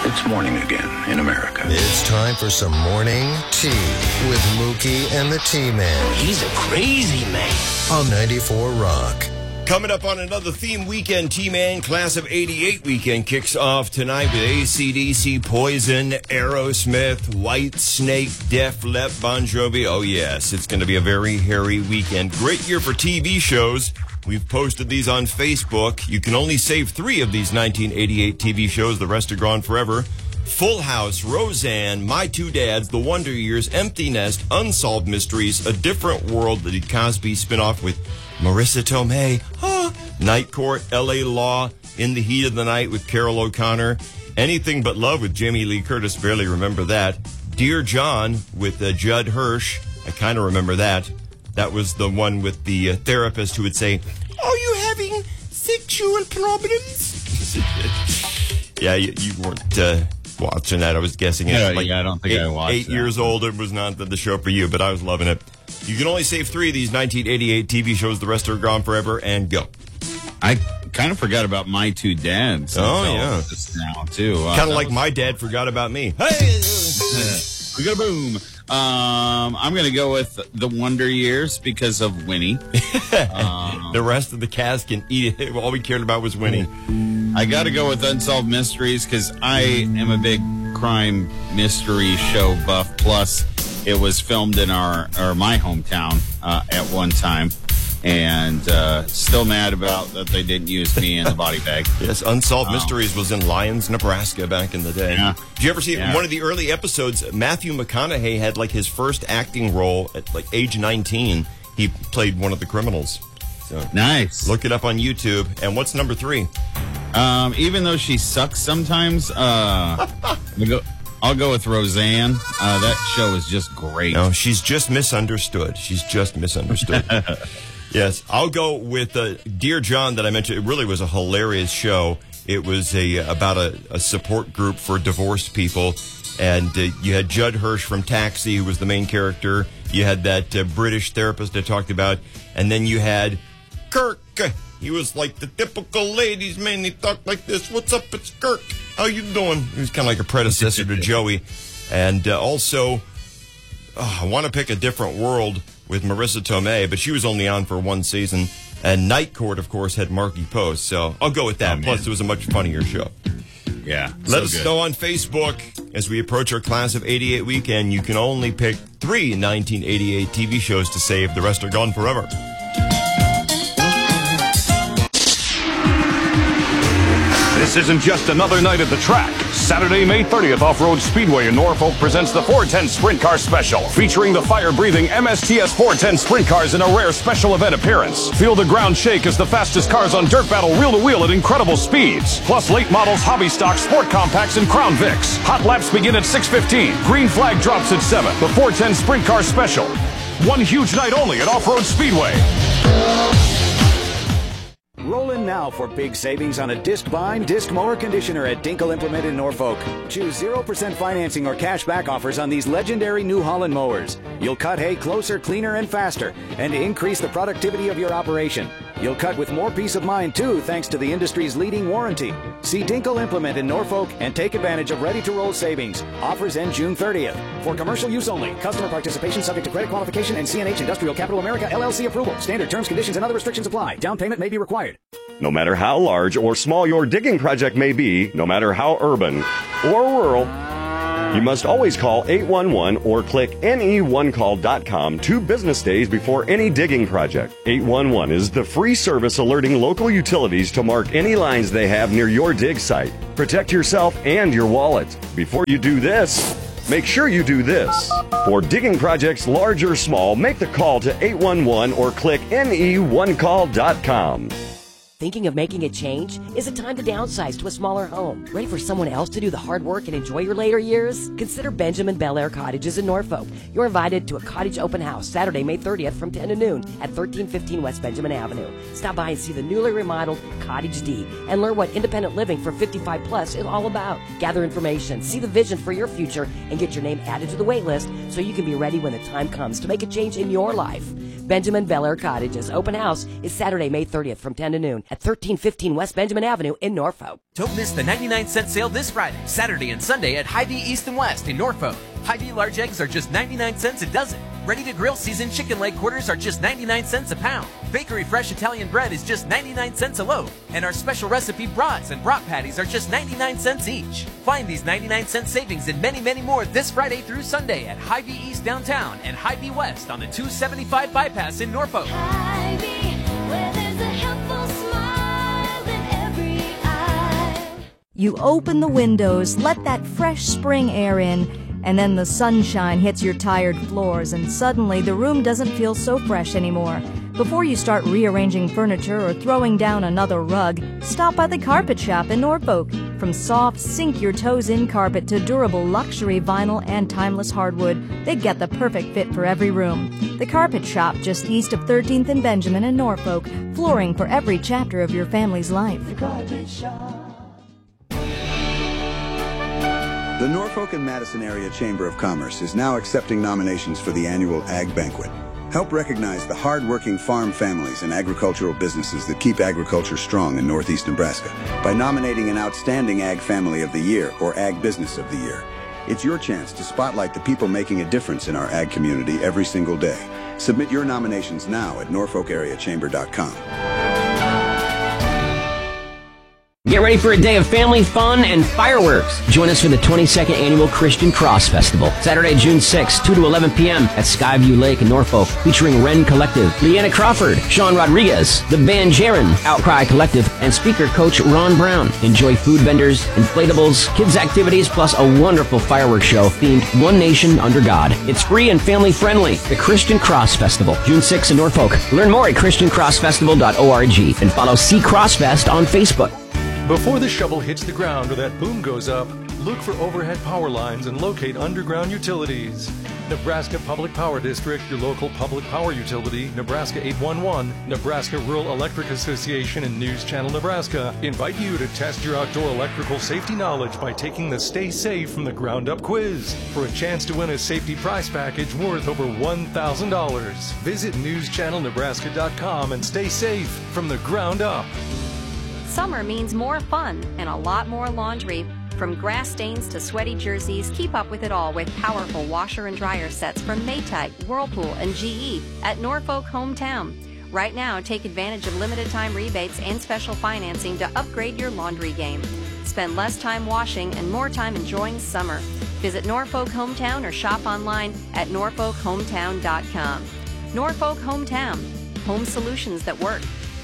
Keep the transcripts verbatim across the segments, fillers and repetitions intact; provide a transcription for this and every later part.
It's morning again in America. It's time for some morning tea with Mookie and the T-Man. He's a crazy man. On ninety-four Rock. Coming up on another theme weekend, T-Man Class of eighty-eight weekend kicks off tonight with A C D C, Poison, Aerosmith, White Snake, Def Leppard, Bon Jovi. Oh, yes, it's going to be a very hairy weekend. Great year for T V shows. We've posted these on Facebook. You can only save three of these nineteen eighty-eight T V shows. The rest are gone forever. Full House, Roseanne, My Two Dads, The Wonder Years, Empty Nest, Unsolved Mysteries, A Different World, the Cosby spinoff with Marissa Tomei, huh? Night Court, L A Law, In the Heat of the Night with Carol O'Connor, Anything But Love with Jamie Lee Curtis, barely remember that. Dear John with uh, Judd Hirsch, I kind of remember that. That was the one with the uh, therapist who would say, "Are you having sexual problems?" Yeah, you, you weren't uh, watching that. I was guessing it. Yeah, like yeah, I don't think eight, I watched Eight that. years old, it was not the, the show for you, but I was loving it. You can only save three of these nineteen eighty-eight T V shows. The rest are gone forever, and go. I kind of forgot about My Two Dads. Oh, yeah. Just now, too. Uh, Kind of that like was- my dad forgot about me. Hey! We got a boom. Um, I'm going to go with The Wonder Years because of Winnie. um, The rest of the cast can eat it. All we cared about was Winnie. I got to go with Unsolved Mysteries because I am a big crime mystery show buff. Plus, it was filmed in our or my hometown uh, at one time. And uh, still mad about that they didn't use me in the body bag. Yes, Unsolved Oh. Mysteries was in Lyons, Nebraska back in the day. Yeah. Did you ever see Yeah. one of the early episodes? Matthew McConaughey had like his first acting role at like age nineteen. He played one of the criminals. So Nice. look it up on YouTube. And what's number three? Um, even though she sucks sometimes, uh, I'll, go, I'll go with Roseanne. Uh, that show is just great. No, she's just misunderstood. She's just misunderstood. Yes, I'll go with uh, Dear John that I mentioned. It really was a hilarious show. It was a about a, a support group for divorced people, and uh, you had Judd Hirsch from Taxi, who was the main character. You had that uh, British therapist I talked about, and then you had Kirk. He was like the typical ladies' man. He talked like this. What's up? It's Kirk. How you doing? He was kind of like a predecessor to Joey. And uh, also, oh, I want to pick A Different World with Marissa Tomei, but she was only on for one season. And Night Court, of course, had Marky Post. So I'll go with that. Oh, Plus, it was a much funnier show. Yeah. Let so us good. know on Facebook as we approach our Class of eighty-eight weekend. You can only pick three nineteen eighty-eight T V shows to save. The rest are gone forever. This isn't just another night at the track. Saturday, May thirtieth, Off-Road Speedway in Norfolk presents the four ten Sprint Car Special, featuring the fire-breathing M S T S four ten Sprint Cars in a rare special event appearance. Feel the ground shake as the fastest cars on dirt battle wheel-to-wheel at incredible speeds. Plus late models, hobby stock, sport compacts, and Crown Vics. Hot laps begin at six fifteen. Green flag drops at seven. The four ten Sprint Car Special. One huge night only at Off-Road Speedway. Roll in now for big savings on a disc bind, disc mower conditioner at Dinkle Implement in Norfolk. Choose zero percent financing or cash back offers on these legendary New Holland mowers. You'll cut hay closer, cleaner, and faster, and increase the productivity of your operation. You'll cut with more peace of mind, too, thanks to the industry's leading warranty. See Dinkle Implement in Norfolk and take advantage of ready-to-roll savings. Offers end June thirtieth. For commercial use only. Customer participation subject to credit qualification and C N H Industrial Capital America L L C approval. Standard terms, conditions, and other restrictions apply. Down payment may be required. No matter how large or small your digging project may be, no matter how urban or rural, you must always call eight one one or click N E one call dot com two business days before any digging project. eight one one is the free service alerting local utilities to mark any lines they have near your dig site. Protect yourself and your wallet. Before you do this, make sure you do this. For digging projects large or small, make the call to eight one one or click N E one call dot com. Thinking of making a change? Is it time to downsize to a smaller home? Ready for someone else to do the hard work and enjoy your later years? Consider Benjamin Bel Air Cottages in Norfolk. You're invited to a cottage open house Saturday, May thirtieth from ten to noon at thirteen fifteen West Benjamin Avenue. Stop by and see the newly remodeled Cottage D and learn what independent living for fifty-five plus is all about. Gather information, see the vision for your future, and get your name added to the wait list so you can be ready when the time comes to make a change in your life. Benjamin Bel Air Cottages open house is Saturday, May thirtieth from ten to noon at thirteen fifteen West Benjamin Avenue in Norfolk. Don't miss the ninety-nine cent sale this Friday, Saturday, and Sunday at Hy-Vee East and West in Norfolk. Hy-Vee large eggs are just ninety-nine cents a dozen. Ready-to-grill seasoned chicken leg quarters are just ninety-nine cents a pound. Bakery fresh Italian bread is just ninety-nine cents a loaf. And our special recipe brats and brat patties are just ninety-nine cents each. Find these ninety-nine cent savings and many, many more this Friday through Sunday at Hy-Vee East downtown and Hy-Vee West on the two seventy-five bypass in Norfolk. Hy-Vee, where there's a helpful smile in every eye. You open the windows, let that fresh spring air in, and then the sunshine hits your tired floors, and suddenly the room doesn't feel so fresh anymore. Before you start rearranging furniture or throwing down another rug, stop by the Carpet Shop in Norfolk. From soft, sink-your-toes-in carpet to durable luxury vinyl and timeless hardwood, they get the perfect fit for every room. The Carpet Shop, just east of thirteenth and Benjamin in Norfolk, flooring for every chapter of your family's life. The Carpet Shop. The Norfolk and Madison Area Chamber of Commerce is now accepting nominations for the annual Ag Banquet. Help recognize the hard-working farm families and agricultural businesses that keep agriculture strong in Northeast Nebraska by nominating an Outstanding Ag Family of the Year or Ag Business of the Year. It's your chance to spotlight the people making a difference in our ag community every single day. Submit your nominations now at norfolk area chamber dot com. Get ready for a day of family fun and fireworks. Join us for the twenty-second Annual Christian Cross Festival, Saturday, June sixth, two to eleven p.m. at Skyview Lake in Norfolk, featuring Wren Collective, Leanna Crawford, Sean Rodriguez, The Band Jaron, Outcry Collective, and speaker coach Ron Brown. Enjoy food vendors, inflatables, kids' activities, plus a wonderful fireworks show themed One Nation Under God. It's free and family-friendly. The Christian Cross Festival, June sixth in Norfolk. Learn more at christian cross festival dot org and follow C Crossfest on Facebook. Before the shovel hits the ground or that boom goes up, look for overhead power lines and locate underground utilities. Nebraska Public Power District, your local public power utility, Nebraska eight one one, Nebraska Rural Electric Association, and News Channel Nebraska invite you to test your outdoor electrical safety knowledge by taking the Stay Safe from the Ground Up quiz for a chance to win a safety prize package worth over one thousand dollars. Visit news channel nebraska dot com and stay safe from the ground up. Summer means more fun and a lot more laundry. From grass stains to sweaty jerseys, keep up with it all with powerful washer and dryer sets from Maytag, Whirlpool, and G E at Norfolk Hometown. Right now, take advantage of limited time rebates and special financing to upgrade your laundry game. Spend less time washing and more time enjoying summer. Visit Norfolk Hometown or shop online at norfolk hometown dot com. Norfolk Hometown, home solutions that work.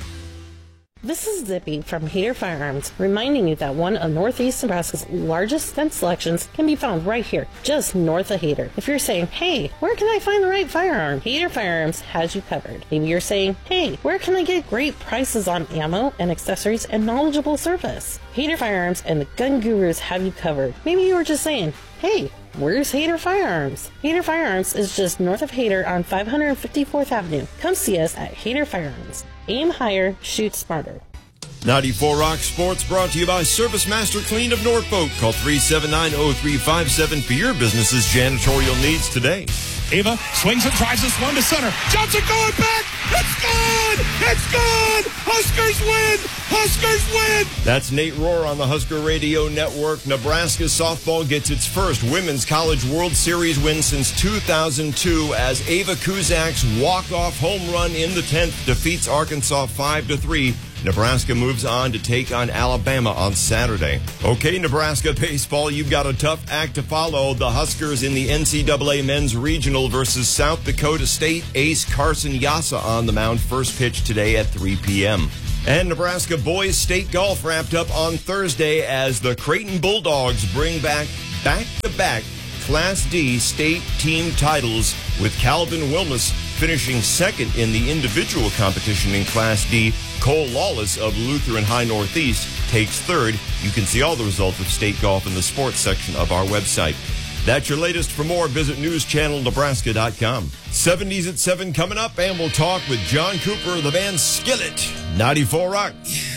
This is Zippy from Hader Firearms, reminding you that one of Northeast Nebraska's largest gun selections can be found right here, just north of Hader. If you're saying, hey, where can I find the right firearm? Hader Firearms has you covered. Maybe you're saying, hey, where can I get great prices on ammo and accessories and knowledgeable service? Hader Firearms and the Gun Gurus have you covered. Maybe you were just saying, hey, where's Hader Firearms? Hader Firearms is just north of Hader on five hundred fifty-fourth Avenue. Come see us at Hader Firearms. Aim higher, shoot smarter. ninety-four Rock Sports brought to you by Service Master Clean of Norfolk. Call three seven nine, oh three five seven for your business's janitorial needs today. Ava swings and drives this one to center. Johnson going back. It's good. It's good. Huskers win. Huskers win. That's Nate Rohr on the Husker Radio Network. Nebraska softball gets its first Women's College World Series win since two thousand two as Ava Kuzak's walk-off home run in the tenth defeats Arkansas five to three. Nebraska moves on to take on Alabama on Saturday. Okay, Nebraska baseball, you've got a tough act to follow. The Huskers in the N C double A Men's Regional versus South Dakota State. Ace Carson Yassa on the mound. First pitch today at three p.m. And Nebraska boys state golf wrapped up on Thursday as the Creighton Bulldogs bring back back-to-back Class D state team titles, with Calvin Wilmus finishing second in the individual competition in Class D. Cole Lawless of Lutheran High Northeast takes third. You can see all the results of state golf in the sports section of our website. That's your latest. For more, visit news channel nebraska dot com. seventies at seven coming up, and we'll talk with John Cooper of the band Skillet. ninety-four Rock.